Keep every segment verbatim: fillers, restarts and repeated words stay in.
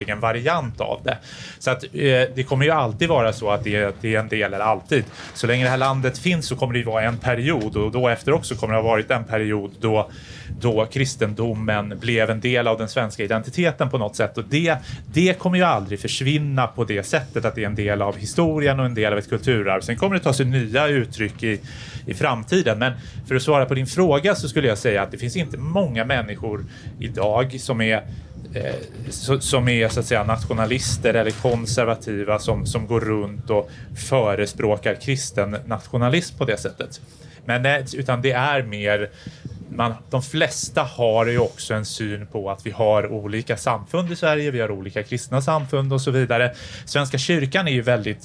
egen variant av det. Så att eh, det kommer ju alltid vara så att det, det är en del, eller alltid. Så länge det här landet finns så kommer det vara en period, och då efter också kommer det ha varit en period då, då kristendomen blev en del av den svenska identiteten på något sätt. Och det, det kommer ju aldrig försvinna på det sättet att det är en del av historien och en del av ett kulturarv. Sen kommer det ta sig nya uttryck i, i framtiden. Men för att svara på din fråga så skulle jag säga att det finns inte många människor idag som är eh, så, som är så att säga nationalister eller konservativa som, som går runt och förespråkar kristen nationalism på det sättet. Men eh, utan det är mer man, de flesta har ju också en syn på att vi har olika samfund i Sverige, vi har olika kristna samfund och så vidare. Svenska kyrkan är ju väldigt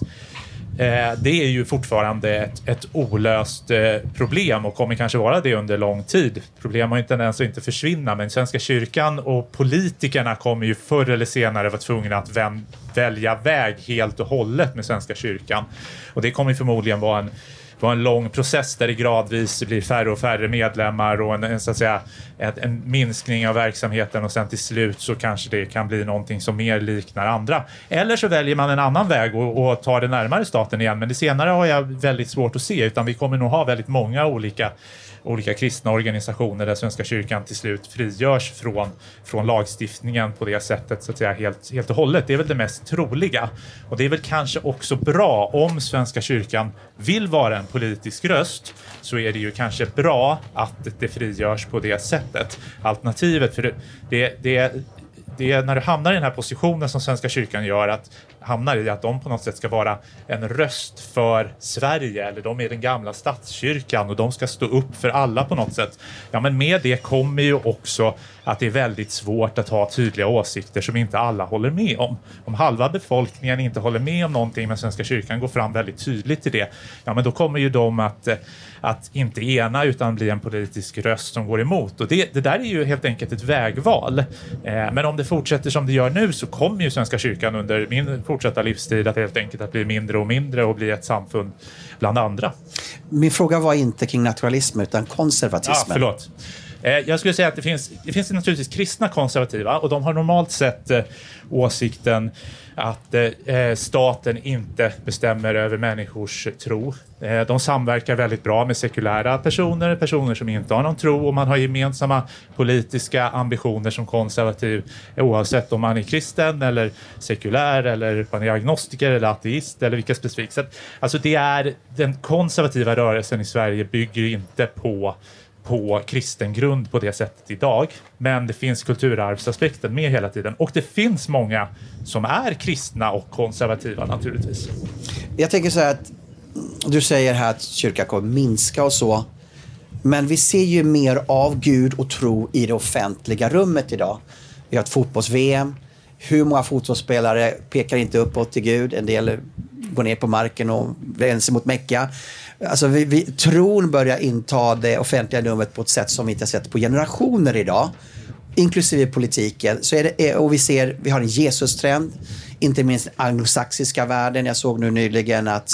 Eh, det är ju fortfarande ett, ett olöst eh, problem och kommer kanske vara det under lång tid. Problem har inte ens att inte försvinna, men Svenska kyrkan och politikerna kommer ju förr eller senare vara tvungna att väl, välja väg helt och hållet med Svenska kyrkan. Och det kommer förmodligen vara en var en lång process där det gradvis blir färre och färre medlemmar och en, en, så att säga, en, en minskning av verksamheten, och sen till slut så kanske det kan bli någonting som mer liknar andra. Eller så väljer man en annan väg och, och tar det närmare staten igen, men det senare har jag väldigt svårt att se, utan vi kommer nog ha väldigt många olika olika kristna organisationer där Svenska kyrkan till slut frigörs från, från lagstiftningen på det sättet, så att säga, helt, helt och hållet. Det är väl det mest troliga. Och det är väl kanske också bra om Svenska kyrkan vill vara en politisk röst, så är det ju kanske bra att det frigörs på det sättet. Alternativet, för det, det, det det är när du hamnar i den här positionen som Svenska kyrkan gör, att hamnar i att de på något sätt ska vara en röst för Sverige, eller de är den gamla statskyrkan och de ska stå upp för alla på något sätt. Ja, men med det kommer ju också att det är väldigt svårt att ha tydliga åsikter som inte alla håller med om. Om halva befolkningen inte håller med om någonting men Svenska kyrkan går fram väldigt tydligt till det, ja men då kommer ju de att, att inte ena utan bli en politisk röst som går emot. Och det, det där är ju helt enkelt ett vägval. Eh, men om det fortsätter som det gör nu så kommer ju Svenska kyrkan under min fortsatta livstid att helt enkelt att bli mindre och mindre och bli ett samfund bland andra. Min fråga var inte kring naturalism utan konservatismen. Ja, förlåt. Jag skulle säga att det finns, det finns naturligtvis kristna konservativa, och de har normalt sett eh, åsikten att eh, staten inte bestämmer över människors tro. Eh, de samverkar väldigt bra med sekulära personer, personer som inte har någon tro, och man har gemensamma politiska ambitioner som konservativ, oavsett om man är kristen eller sekulär eller man är agnostiker eller ateist eller vilka specifikt. Så att, alltså det är, den konservativa rörelsen i Sverige bygger inte på på kristen grund på det sättet idag. Men det finns kulturarvsaspekten med hela tiden. Och det finns många som är kristna och konservativa naturligtvis. Jag tänker så här att du säger här att kyrkan kommer minska och så. Men vi ser ju mer av Gud och tro i det offentliga rummet idag. Vi har ett fotbolls-V M. Hur många fotbollsspelare pekar inte uppåt till Gud? En del går ner på marken och vänder sig mot Mecka. Alltså vi, vi, tron börjar inta det offentliga rummet på ett sätt som vi inte har sett på generationer idag, inklusive politiken. Så är det, och vi ser, vi har en Jesus-trend, inte minst anglosaxiska världen. Jag såg nu nyligen att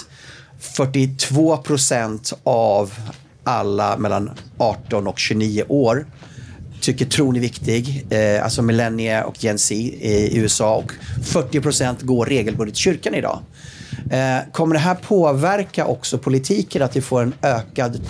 fyrtiotvå procent av alla mellan arton och tjugonio år tycker tron är viktig, eh, alltså millennier och Gen Z i U S A, och fyrtio procent går regelbundet till kyrkan idag. Eh, kommer det här påverka också politiken, att vi får en ökad,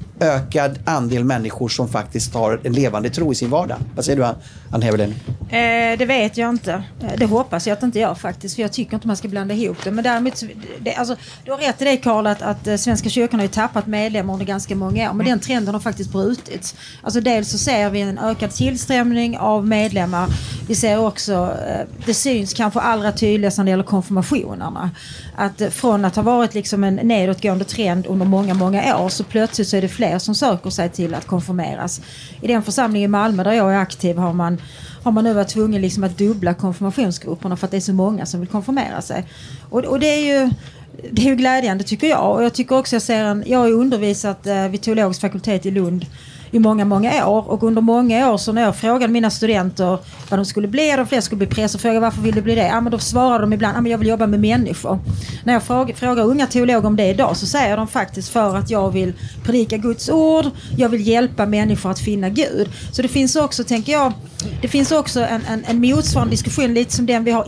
ökad andel människor som faktiskt har en levande tro i sin vardag? Vad säger du, Ann Heverlin? Eh, det vet jag inte. Det hoppas jag att inte jag faktiskt, för jag tycker inte man ska blanda ihop det. Men däremot, det, alltså, du har rätt i det, Karl, att, att Svenska kyrkan har ju tappat medlemmar under ganska många år. Men den trenden har faktiskt brutits. Alltså dels så ser vi en ökad tillströmning av medlemmar. Vi ser också, det syns kanske allra tydligast när det gäller konfirmationerna. Att från att ha varit liksom en nedåtgående trend under många, många år, så plötsligt så är det fler som söker sig till att konfirmeras. I den församling i Malmö där jag är aktiv har man har man nu varit tvungen liksom att dubbla konfirmationsgrupperna för att det är så många som vill konfirmera sig. Och, och det är ju det är ju glädjande, tycker jag. Och jag tycker också jag ser en, jag har ju undervisat eh, vid teologisk fakultet i Lund i många, många år. Och under många år så när jag frågade mina studenter vad de skulle bli, de flesta skulle bli präst, och frågade varför vill du bli det? Ja, men då svarade de ibland, ja, men jag vill jobba med människor. När jag frågar, frågar unga teologer om det idag, så säger de faktiskt för att jag vill predika Guds ord, jag vill hjälpa människor att finna Gud. Så det finns också, tänker jag, det finns också en, en, en motsvarande diskussion lite som den vi har